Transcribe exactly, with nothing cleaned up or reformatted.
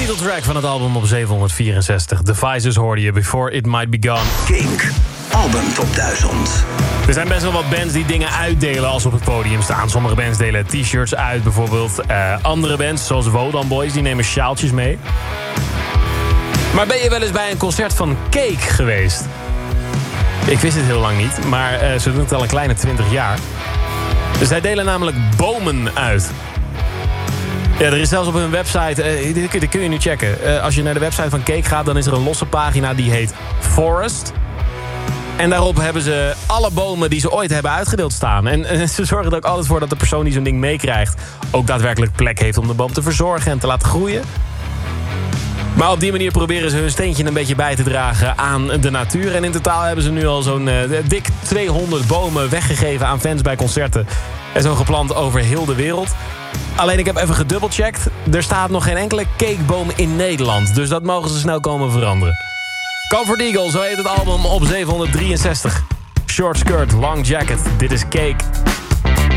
Titeltrack van het album op zevenhonderdvierenzestig. Devices hoorde je, Before It Might Be Gone. Kink, album top duizend. Er zijn best wel wat bands die dingen uitdelen als ze op het podium staan. Sommige bands delen t-shirts uit bijvoorbeeld. Uh, andere bands, zoals Wodan Boys, die nemen sjaaltjes mee. Maar ben je wel eens bij een concert van Cake geweest? Ik wist het heel lang niet, maar uh, ze doen het al een kleine twintig jaar. Zij delen namelijk bomen uit. Ja, er is zelfs op hun website, uh, dit, dit kun je nu checken. Uh, als je naar de website van Cake gaat, dan is er een losse pagina die heet Forest. En daarop hebben ze alle bomen die ze ooit hebben uitgedeeld staan. En, en ze zorgen er ook altijd voor dat de persoon die zo'n ding meekrijgt ook daadwerkelijk plek heeft om de boom te verzorgen en te laten groeien. Maar op die manier proberen ze hun steentje een beetje bij te dragen aan de natuur. En in totaal hebben ze nu al zo'n uh, dik tweehonderd bomen weggegeven aan fans bij concerten. En zo geplant over heel de wereld. Alleen ik heb even gedubbelcheckt. Er staat nog geen enkele Cakeboom in Nederland. Dus dat mogen ze snel komen veranderen. Comfort Eagle, zo heet het album op zevenhonderddrieënzestig. Short Skirt, Long Jacket. Dit is Cake.